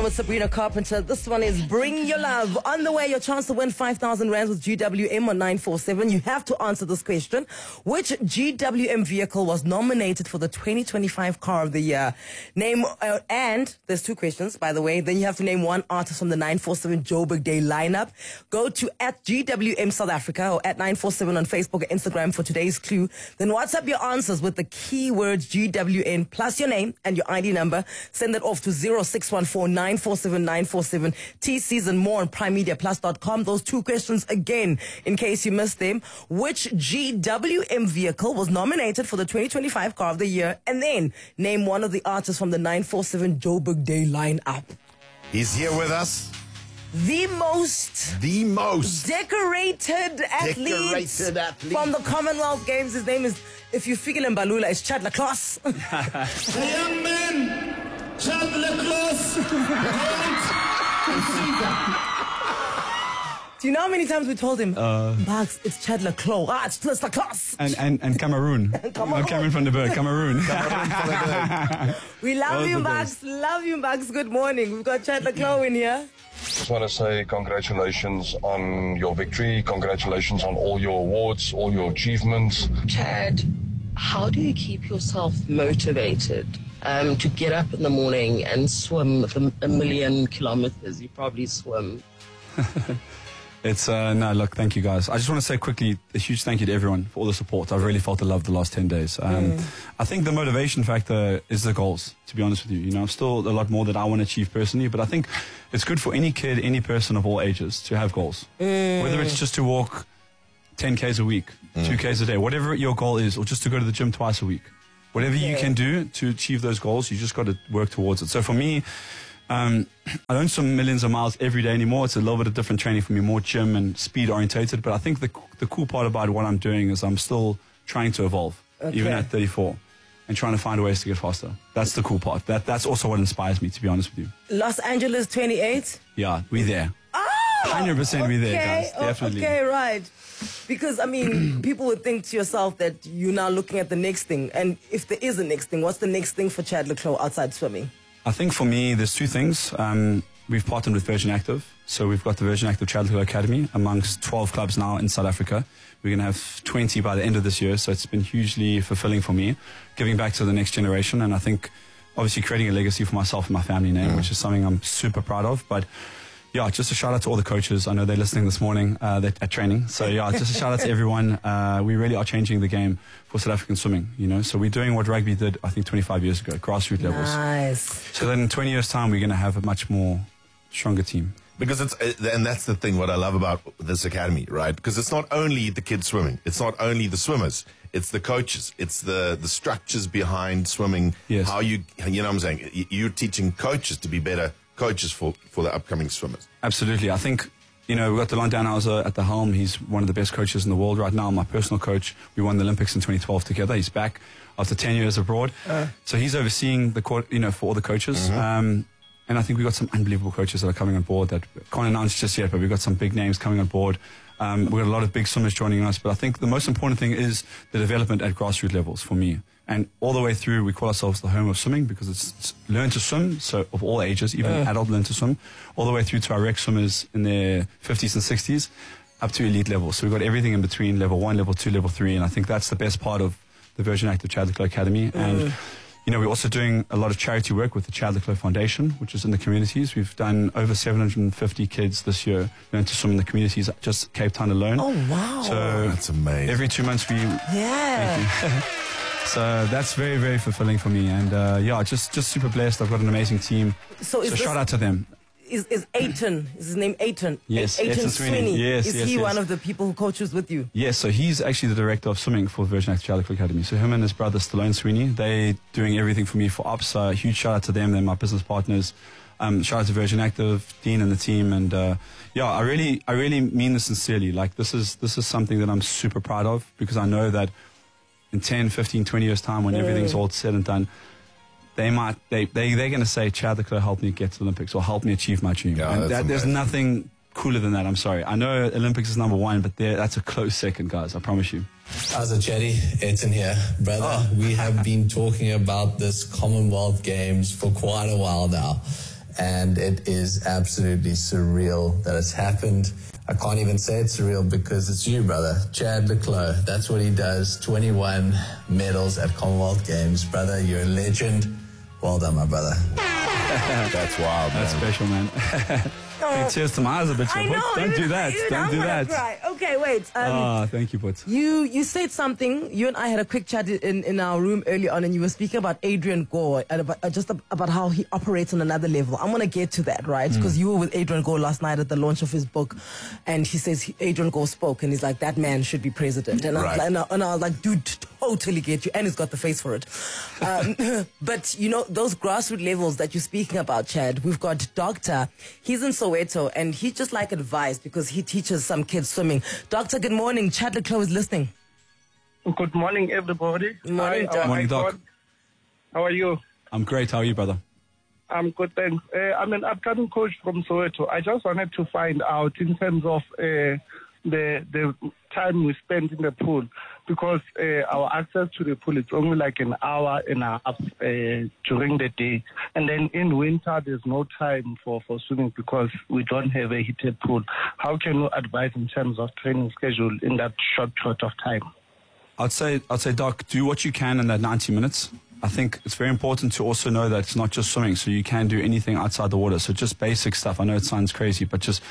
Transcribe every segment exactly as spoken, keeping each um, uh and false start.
with Sabrina Carpenter. This one is Bring Your Love. On the way, your chance to win five thousand rands with G W M on nine four seven. You have to answer this question. Which G W M vehicle was nominated for the twenty twenty-five Car of the Year? Name, uh, and there's two questions, by the way. Then you have to name one artist from the nine four seven Joburg Day lineup. Go to at G W M South Africa or at nine four seven on Facebook or Instagram for today's clue. Then WhatsApp your answers with the keywords G W N plus your name and your I D number. Send it off to zero six one four nine four seven nine four seven. T Cs and more on prime media plus dot com. Those two questions again, in case you missed them. Which G W M vehicle was nominated for the twenty twenty-five Car of the Year? And then name one of the artists from the nine four seven Joburg Day lineup. He's here with us. The most, the most decorated athlete, decorated athlete from the Commonwealth Games. His name is, if you figure in Balula, it's Chad Lacrosse. The young man, Chad Lacrosse, Do you know how many times we told him, uh, Bugs, it's Chad Lacrosse. Ah, it's Chad Lacrosse. And, and, and Cameroon. Cameroon. Oh, Cameron van der Berg, Cameroon. We love That you, was the Bugs. Love you, Bugs. Good morning. We've got Chad Lacrosse in here. Just want to say congratulations on your victory. Congratulations on all your awards, all your achievements. Chad, how do you keep yourself motivated um, to get up in the morning and swim for a million kilometers? You probably swim. It's, uh, no, look, thank you guys. I just want to say quickly a huge thank you to everyone for all the support. I've really felt the love the last ten days. Um, mm. I think the motivation factor is the goals, to be honest with you. You know, still a lot more that I want to achieve personally, but I think it's good for any kid, any person of all ages to have goals. Mm. Whether it's just to walk ten Ks a week, mm. two Ks a day, whatever your goal is, or just to go to the gym twice a week. Whatever yeah. you can do to achieve those goals, you just got to work towards it. So for me, Um, I don't swim millions of miles every day anymore. It's a little bit of different training for me, more gym and speed orientated. But I think the the cool part about what I'm doing is I'm still trying to evolve, okay. even at thirty-four, and trying to find ways to get faster. That's the cool part. That That's also what inspires me, to be honest with you. Los Angeles twenty-eight? Yeah, we're there. Oh! one hundred percent okay. we're there, guys. Definitely. Okay, right. Because, I mean, people would think to yourself that you're now looking at the next thing. And if there is a next thing, what's the next thing for Chad Lacrosse outside swimming? I think for me, there's two things. Um, we've partnered with Virgin Active. So we've got the Virgin Active Chad Lacrosse Academy amongst twelve clubs now in South Africa. We're going to have twenty by the end of this year. So it's been hugely fulfilling for me, giving back to the next generation. And I think obviously creating a legacy for myself and my family name, mm. which is something I'm super proud of. But yeah, just a shout out to all the coaches. I know they're listening this morning uh, they're at training. So yeah, just a shout out to everyone. Uh, we really are changing the game for South African swimming, you know. So we're doing what rugby did, I think, twenty-five years ago, grassroots levels. Nice. So then in twenty years' time, we're going to have a much more stronger team. Because it's, and that's the thing, what I love about this academy, right? Because it's not only the kids swimming. It's not only the swimmers. It's the coaches. It's the, the structures behind swimming. Yes. How you, you know what I'm saying? You're teaching coaches to be better coaches for, for the upcoming swimmers. Absolutely. I think, you know, we've got Delon Danhauser at the helm. He's one of the best coaches in the world right now. My personal coach, we won the Olympics in twenty twelve together. He's back after ten years abroad. Uh. So he's overseeing the, you know, for all the coaches. Mm-hmm. Um, and I think we've got some unbelievable coaches that are coming on board that can't announce just yet, but we've got some big names coming on board. Um, we've got a lot of big swimmers joining us, but I think the most important thing is the development at grassroots levels for me. And all the way through, we call ourselves the home of swimming because it's, it's learn to swim, so of all ages, even uh. adult learn to swim, all the way through to our rec swimmers in their fifties and sixties, up to elite levels. So we've got everything in between, level one, level two, level three, and I think that's the best part of the Virgin Active Chad Lacrosse Academy. Mm. And you know, we're also doing a lot of charity work with the Chad Lacrosse Foundation, which is in the communities. We've done over seven hundred fifty kids this year learn to swim in the communities, just Cape Town alone. Oh, wow. So that's amazing. Every two months we... Yeah. So that's very, very fulfilling for me. And uh, yeah, just just super blessed. I've got an amazing team. So, is so this, shout out to them. Is, is Aiton, is his name Aiton? Yes, Aiton Sweeney. Yes, is yes, he yes. one of the people who coaches with you? Yes, so he's actually the director of swimming for Virgin Active Chad Lacrosse Academy. So him and his brother Stallone Sweeney, they're doing everything for me for ops. Uh, huge shout out to them. They're my business partners. Um, shout out to Virgin Active, Dean and the team. And uh, yeah, I really, I really mean this sincerely. Like this is this is something that I'm super proud of because I know that in ten, fifteen, twenty years time when mm. everything's all said and done, they might, they, they, they're going to say, Chad Lacrosse helped me get to the Olympics or help me achieve my dream. Yeah, and that, there's nothing cooler than that, I'm sorry. I know Olympics is number one, but that's a close second, guys, I promise you. How's it, Chetty? Aiton here. Brother, oh. we have been talking about this Commonwealth Games for quite a while now. and it is absolutely surreal that it's happened. I can't even say it's surreal because it's you, brother. Chad le Clos. That's what he does. twenty-one medals at Commonwealth Games. Brother, you're a legend. Well done, my brother. That's wild, man. That's special, man. Hey, cheers to my eyes a bit. I know. Don't even, do that. even Don't I'm do gonna that. Cry. Okay, wait. Um, Ah, thank you, Put. You you said something. You and I had a quick chat in, in our room early on, and you were speaking about Adrian Gore and about, uh, just ab- about how he operates on another level. I'm gonna get to that, right? Because mm. you were with Adrian Gore last night at the launch of his book, and he says he, Adrian Gore spoke, and he's like, that man should be president. And, I, right. was like, and, I, and I was like, dude, totally get you, and he's got the face for it. Um, but you know those grassroots levels that you're speaking about, Chad. We've got Doctor. He's in Soweto, and he just like advice because he teaches some kids swimming. Doctor, good morning. Chad le Clos is listening. Good morning, everybody. Good morning, Hi, Doc. Morning, Doc. How are you? I'm great. How are you, brother? I'm good, thanks. Uh, I'm an upcoming coach from Soweto. I just wanted to find out in terms of uh, the the time we spend in the pool, because uh, our access to the pool is only like an hour and a half uh, during the day. And then in winter, there's no time for, for swimming because we don't have a heated pool. How can you advise in terms of training schedule in that short, short of time? I'd say, I'd say, Doc, do what you can in that ninety minutes. I think it's very important to also know that it's not just swimming, so you can do anything outside the water. So just basic stuff. I know it sounds crazy, but just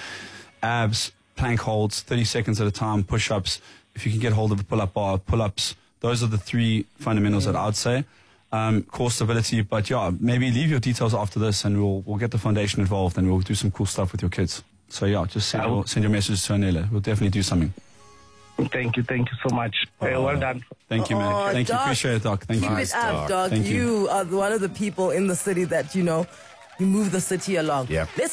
abs, plank holds, thirty seconds at a time, push-ups. If you can get hold of a pull-up bar, pull-ups. Those are the three fundamentals that I would say. Um, core stability, but yeah, maybe leave your details after this, and we'll we'll get the foundation involved, and we'll do some cool stuff with your kids. So yeah, just send your, send your message to Anela. We'll definitely do something. Thank you, thank you so much. Uh, well done. Thank you, man. Oh, Thank Doc. you. Appreciate it, Doc. Thank Keep you. it up, Doc. Thank you. You are one of the people in the city that, you know, you move the city along. Yeah. Let's